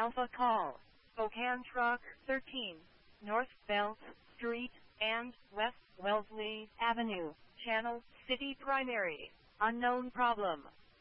Alpha Call. Spokane Truck 13. North Belt Street and West Wellesley Avenue. Channel City Primary. Unknown problem.